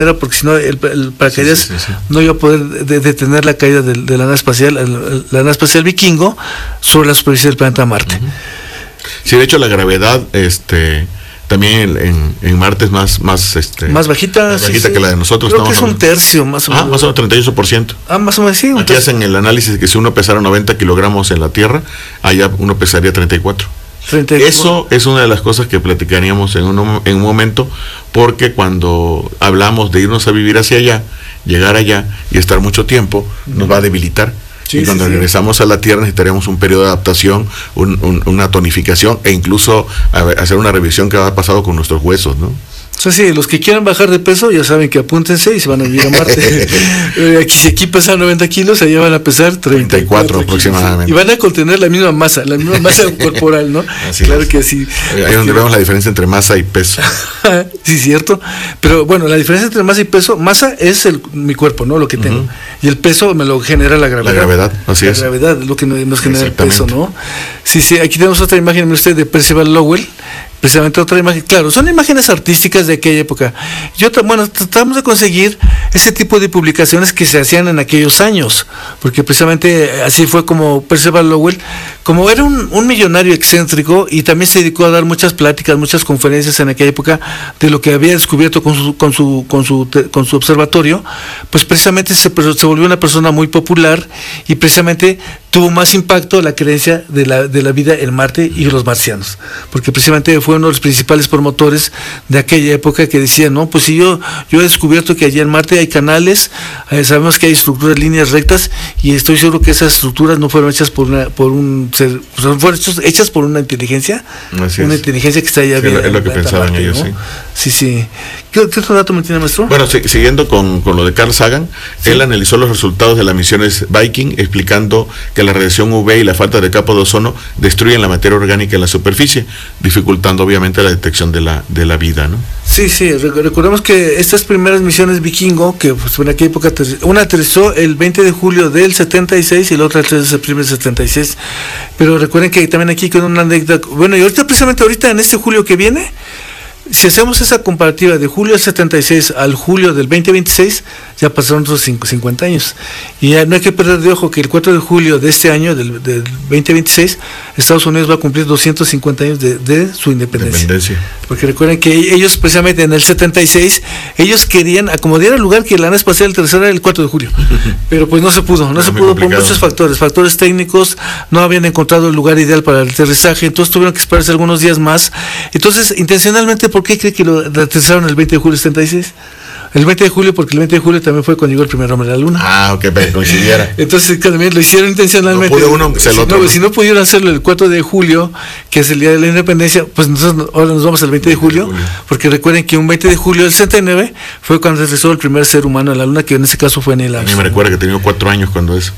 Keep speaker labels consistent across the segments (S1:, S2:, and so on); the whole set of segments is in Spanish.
S1: porque si no el paracaídas no iba a poder detener la caída de la nave espacial, la nave espacial Vikingo, sobre la superficie del planeta Marte.
S2: Sí, de hecho la gravedad también en Marte es más bajita que la de nosotros.
S1: Creo que es un tercio, más o menos.
S2: Más o menos 38%.
S1: Más o menos, sí.
S2: Aquí hacen el análisis de que si uno pesara 90 kilogramos en la Tierra, allá uno pesaría 34. Eso es una de las cosas que platicaríamos en un momento, porque cuando hablamos de irnos a vivir hacia allá, llegar allá y estar mucho tiempo, nos va a debilitar. Y cuando regresamos a la Tierra necesitaríamos un periodo de adaptación, una tonificación e incluso hacer una revisión que ha pasado con nuestros huesos, ¿no?
S1: O sea, sí, los que quieran bajar de peso ya saben que apúntense y se van a vivir a Marte. Si aquí pesan 90 kilos, allá van a pesar 34
S2: aproximadamente.
S1: Y van a contener la misma masa corporal, ¿no?
S2: Así
S1: claro
S2: es.
S1: Que sí.
S2: Ahí es donde vemos la diferencia entre masa y peso.
S1: Sí, cierto. Pero bueno, la diferencia entre masa y peso, masa es mi cuerpo, ¿no? Lo que tengo. Y el peso me lo genera la gravedad.
S2: La gravedad, así es.
S1: La gravedad es lo que nos genera el peso, ¿no? Sí, aquí tenemos otra imagen, mire usted, de Percival Lowell. Precisamente otra imagen, claro, son imágenes artísticas de aquella época. Tratamos de conseguir ese tipo de publicaciones que se hacían en aquellos años, porque precisamente así fue como Percival Lowell, como era un millonario excéntrico y también se dedicó a dar muchas pláticas, muchas conferencias en aquella época de lo que había descubierto con su observatorio, pues precisamente se volvió una persona muy popular y precisamente tuvo más impacto la creencia de la vida en Marte y los marcianos, porque precisamente fue uno de los principales promotores de aquella época que decía, no, pues si yo he descubierto que allí en Marte hay canales, sabemos que hay estructuras, líneas rectas, y estoy seguro que esas estructuras no fueron hechas fueron hechas por una inteligencia, inteligencia que está allá bien.
S2: Es lo que pensaban
S1: Marte,
S2: ellos,
S1: ¿no?
S2: Sí.
S1: Sí. ¿Qué otro dato me tiene, maestro?
S2: Bueno, siguiendo con lo de Carl Sagan, él analizó los resultados de las misiones Viking, explicando que la radiación UV y la falta de capa de ozono destruyen la materia orgánica en la superficie, dificultando obviamente la detección de la vida, ¿no?
S1: Sí, recordemos que estas primeras misiones Vikingo, que pues, en aquella época, una aterrizó el 20 de julio del 76 y la otra el 3 de septiembre del 76, pero recuerden que también aquí con una anécdota, bueno, y ahorita en este julio que viene, si hacemos esa comparativa de julio del 76 al julio del 2026, ya pasaron otros 50 años. Y ya no hay que perder de ojo que el 4 de julio de este año, del 2026, Estados Unidos va a cumplir 250 años de su independencia. Porque recuerden que ellos, precisamente en el 76, ellos querían acomodar el lugar que la nave espacial aterrizara el 4 de julio. Pero pues no se pudo por muchos factores técnicos, no habían encontrado el lugar ideal para el aterrizaje, entonces tuvieron que esperarse algunos días más. Entonces, intencionalmente, ¿por qué cree que lo aterrizaron el 20 de julio del 76? El 20 de julio, porque el 20 de julio también fue cuando llegó el primer hombre a la luna.
S2: Para que coincidiera.
S1: Entonces también lo hicieron intencionalmente.
S2: No pudo uno, el otro.
S1: Si no pudieron hacerlo el 4 de julio, que es el día de la independencia, pues nosotros ahora nos vamos al 20 de julio, porque recuerden que un 20 de julio del 69 fue cuando aterrizó el primer ser humano a la luna, que en ese caso fue Neil Armstrong.
S2: A mí me recuerda que tenía 4 años cuando eso.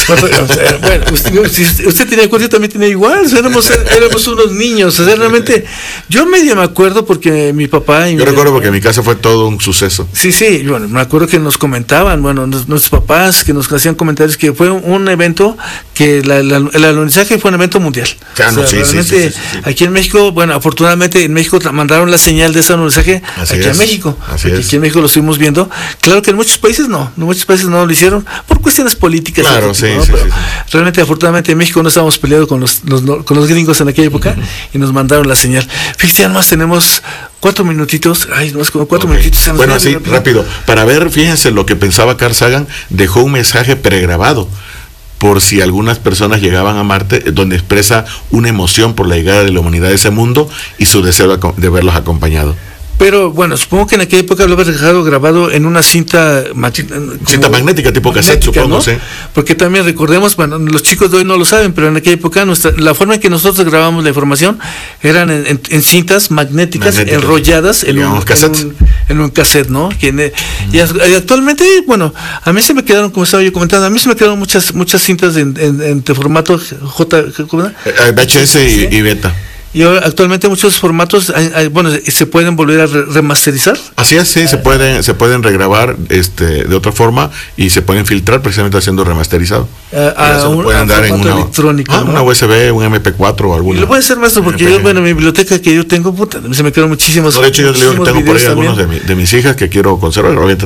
S1: Bueno, usted tenía acuerdo, yo también tenía igual, éramos unos niños, o sea, realmente, yo medio me acuerdo porque mi papá y
S2: yo recuerdo porque en mi casa fue todo un suceso.
S1: Sí, bueno, me acuerdo que nos comentaban, nuestros papás que nos hacían comentarios que fue un evento, que el alunizaje fue un evento mundial. Realmente, aquí en México, bueno, afortunadamente en México mandaron la señal de ese alunizaje a México, aquí en México lo estuvimos viendo, claro que en muchos países no lo hicieron, por cuestiones políticas.
S2: Claro,
S1: realmente, afortunadamente en México no estábamos peleados con los gringos en aquella época, y nos mandaron la señal. Fíjate, además tenemos 4 minutitos, como 4 minutitos.
S2: Bueno, así, rápido, para ver, fíjense lo que pensaba Carl Sagan, dejó un mensaje pregrabado, por si algunas personas llegaban a Marte, donde expresa una emoción por la llegada de la humanidad a ese mundo y su deseo de verlos acompañados.
S1: Pero bueno, supongo que en aquella época lo había dejado grabado en una cinta
S2: magnética, tipo cassette, supongo, ¿no? Sí.
S1: Porque también recordemos, bueno, los chicos de hoy no lo saben, pero en aquella época la forma en que nosotros grabábamos la información eran en cintas magnéticas enrolladas en un cassette, ¿no? Y actualmente, bueno, a mí se me quedaron, como estaba yo comentando, muchas cintas en formato
S2: VHS y beta.
S1: Y ahora, actualmente muchos formatos, bueno, se pueden volver a remasterizar.
S2: Así es, sí, se pueden regrabar de otra forma y se pueden filtrar precisamente haciendo remasterizado.
S1: Pueden dar en una electrónica, ¿no?
S2: Una USB, un MP4 o alguna.
S1: Y lo puede hacer, maestro, porque yo, bueno, mi biblioteca que yo tengo, puta, se me quedaron muchísimos.
S2: No, de hecho, yo le digo que tengo por ahí algunos de mis hijas que quiero conservar. Obviamente